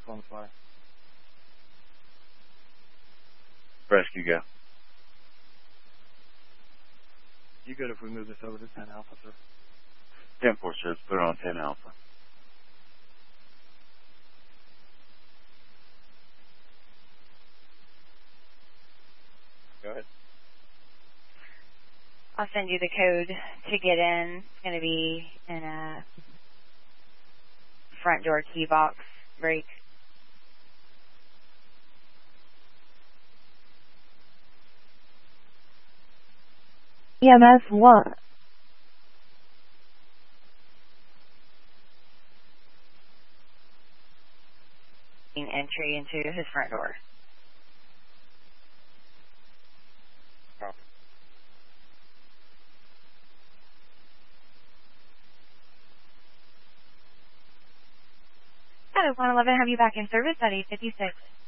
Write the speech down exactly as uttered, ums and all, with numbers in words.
on the fly. Rescue go. You good if we move this over to ten Alpha, sir? ten four says put it on ten Alpha. Go ahead. I'll send you the code to get in. It's going to be in a front door key box break. E M S one. Entry into his front door. Got it, one eleven, have you back in service at eight fifty-six.